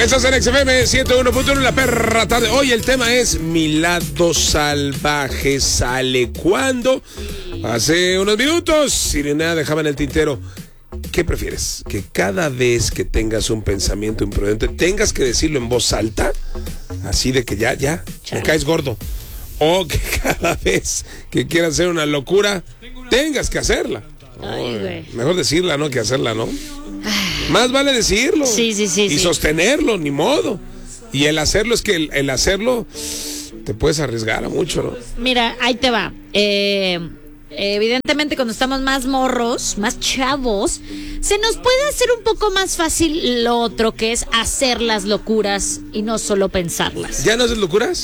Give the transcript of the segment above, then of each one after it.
Estás en XFM 101.1 en la perra tarde. Hoy el tema es mi lado salvaje sale cuando. Hace unos minutos, Sirena dejaba en el tintero. ¿Qué prefieres? ¿Que cada vez que tengas un pensamiento imprudente tengas que decirlo en voz alta? Así de que ya, me caes gordo. O que cada vez que quieras hacer una locura, tengas que hacerla. Ay, güey. Mejor decirla, ¿no? Que hacerla, ¿no? Más vale decirlo. Sí. Y sostenerlo, ni modo. Y el hacerlo es que el hacerlo te puedes arriesgar a mucho, ¿no? Mira, ahí te va. Evidentemente cuando estamos más morros, más chavos, se nos puede hacer un poco más fácil lo otro, que es hacer las locuras y no solo pensarlas. ¿Ya no haces locuras?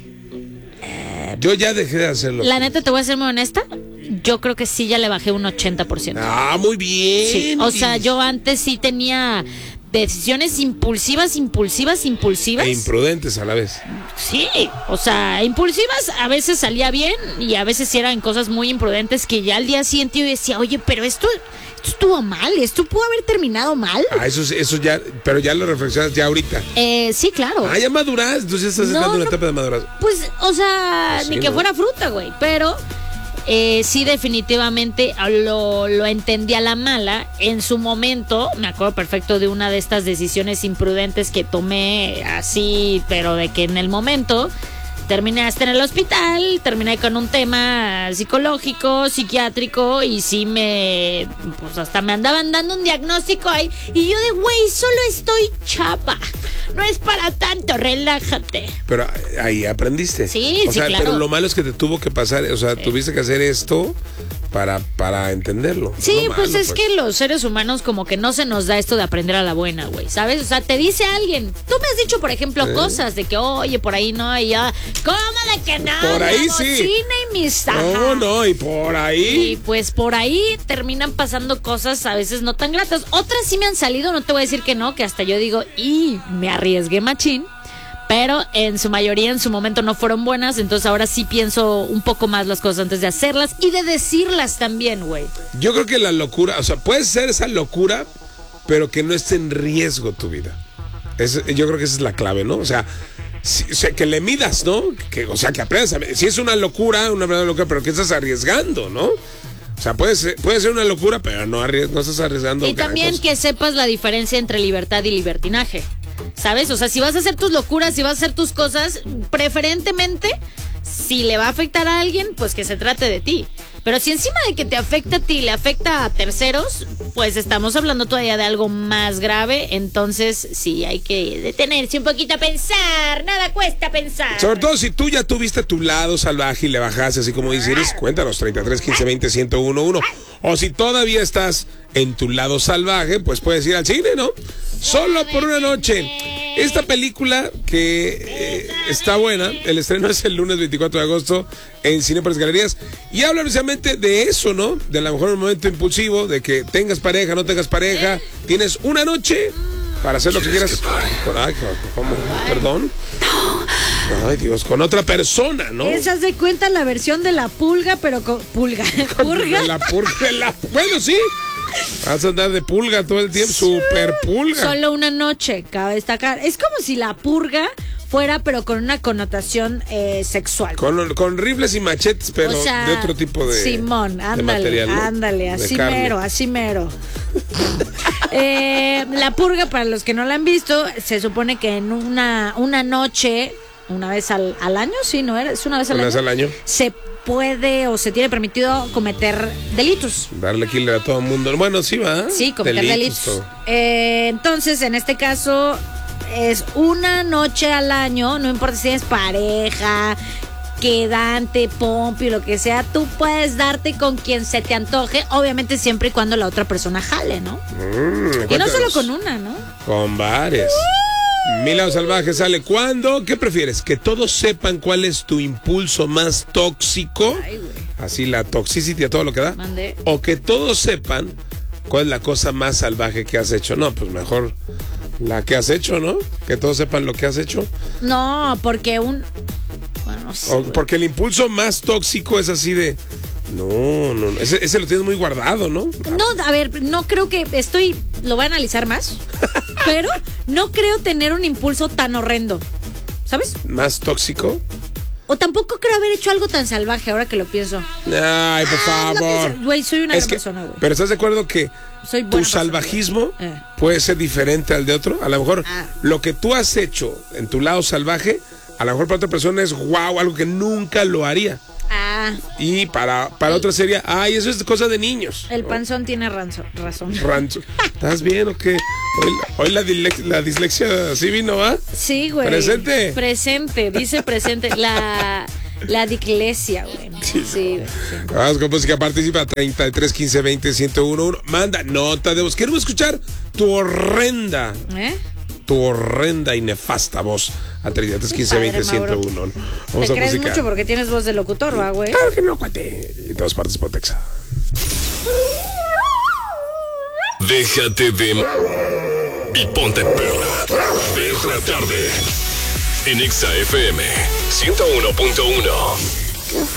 Yo ya dejé de hacerlo. La neta, te voy a ser muy honesta, yo creo que sí ya le bajé un 80%. Ah, muy bien. Sí, o sea, yo antes sí tenía decisiones impulsivas. E imprudentes a la vez. Sí, o sea, impulsivas a veces salía bien y a veces sí eran cosas muy imprudentes que ya al día siguiente yo decía, oye, pero esto estuvo mal, esto pudo haber terminado mal. Ah, eso ya, pero ya lo reflexionas ya ahorita. Sí, claro. Ah, ya maduras, entonces estás entrando en una etapa de madurez. Pues, o sea, Pues sí, ni que fuera fruta, güey, pero sí, definitivamente lo entendí a la mala. En su momento, me acuerdo perfecto de una de estas decisiones imprudentes que tomé así, pero de que en el momento terminé hasta en el hospital, terminé con un tema psicológico, psiquiátrico, y sí pues hasta me andaban dando un diagnóstico ahí, y yo de, güey, solo estoy chapa, no es para tanto, relájate. Pero ahí aprendiste. Sí, o sea, claro. Pero lo malo es que te tuvo que pasar, o sea, tuviste que hacer esto para entenderlo. Sí, No pues malo, es que los seres humanos como que no se nos da esto de aprender a la buena, güey, ¿sabes? O sea, te dice alguien, tú me has dicho, por ejemplo, cosas de que, oye, por ahí no, y ya, ¿cómo de que no? Por ahí la sí. bocina y mis No, y por ahí. Y pues por ahí terminan pasando cosas a veces no tan gratas. Otras sí me han salido, no te voy a decir que no, que hasta yo digo, y me arriesgué machín. Pero en su mayoría, en su momento no fueron buenas. Entonces ahora sí pienso un poco más las cosas antes de hacerlas y de decirlas también, güey. Yo creo que la locura, o sea, puede ser esa locura, pero que no esté en riesgo tu vida. Yo creo que esa es la clave, ¿no? O sea, que le midas, ¿no? O sea, que aprendas. Si es una locura, una verdadera locura, pero que estás arriesgando, ¿no? O sea, puede ser una locura, pero no estás arriesgando. Y también que sepas la diferencia entre libertad y libertinaje, ¿sabes? O sea, si vas a hacer tus locuras, si vas a hacer tus cosas, preferentemente, si le va a afectar a alguien, pues que se trate de ti. Pero si encima de que te afecta a ti, le afecta a terceros, pues estamos hablando todavía de algo más grave. Entonces, sí, hay que detenerse un poquito a pensar. Nada cuesta pensar. Sobre todo si tú ya tuviste tu lado salvaje y le bajaste, así como dice Iris, cuéntanos, 33 15 20 1011. O si todavía estás en tu lado salvaje, pues puedes ir al cine, ¿no? Solo por una noche. Esta película que está buena, el estreno es el lunes 24 de agosto en Cinépolis Galerías, y habla precisamente de eso, ¿no? De a lo mejor un momento impulsivo, de que tengas pareja, no tengas pareja, tienes una noche para hacer lo que quieras. Ay, ¿cómo? ¿Perdón? Ay, Dios, con otra persona, ¿no? Esa se cuenta la versión de la pulga, pero con pulga. ¿Purga? Bueno, sí. Vas a andar de pulga todo el tiempo, super pulga. Solo una noche, cabe destacar. Es como si la purga fuera, pero con una connotación sexual. Con rifles y machetes, pero o sea, de otro tipo de Simón, ándale, ¿no? ándale, así mero. La purga, para los que no la han visto, se supone que en una noche, una vez al año, sí, ¿no? ¿Es una vez al año? Se puede o se tiene permitido cometer delitos. Darle killer a todo el mundo. Bueno, sí, va. Sí, cometer delitos. Entonces, en este caso, es una noche al año, no importa si tienes pareja, quedante, pompi, lo que sea, tú puedes darte con quien se te antoje, obviamente siempre y cuando la otra persona jale, ¿no? Y no solo con una, ¿no? Con varias. Mi lado salvaje sale cuando. ¿Qué prefieres? ¿Que todos sepan cuál es tu impulso más tóxico? Ay, güey. Así la toxicity a todo lo que da. Mandé. O que todos sepan cuál es la cosa más salvaje que has hecho. No, pues mejor la que has hecho, ¿no? Que todos sepan lo que has hecho. No, porque bueno, sí, porque el impulso más tóxico es así de No. Ese lo tienes muy guardado, ¿no? No, a ver, no creo que lo voy a analizar más, pero no creo tener un impulso tan horrendo, ¿sabes? ¿Más tóxico? O tampoco creo haber hecho algo tan salvaje, ahora que lo pienso. Ay, por favor. Güey, soy una gran persona, güey. Pero ¿estás de acuerdo que Soy tu salvajismo puede ser diferente al de otro? A lo mejor lo que tú has hecho en tu lado salvaje, a lo mejor para otra persona es wow, algo que nunca lo haría. Y para otra sería, eso es cosa de niños. El panzón tiene razón. ¿Estás bien o qué? Hoy la dislexia sí vino, ¿ah? Sí, güey. Presente. Presente, dice presente. La diglesia, güey. Sí. Vamos con música, participa 33 15 20 1011. Manda nota de voz. Queremos escuchar tu horrenda y nefasta voz a 33 15 20 1011. Vamos a crees mucho porque tienes voz de locutor, ¿va, güey? Claro que no, cuate. En todas partes por Texas. Déjate de y ponte perra. Perra tarde. En Exa FM 101.1.